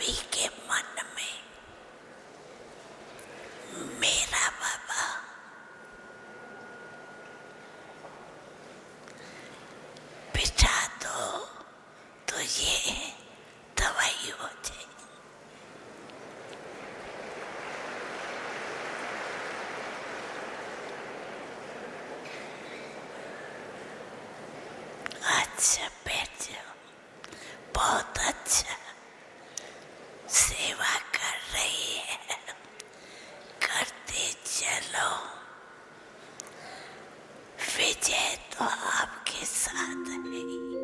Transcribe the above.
सभी के मन में मेरा बाबा बिठा दो तो ये दवाई हो जाए। आज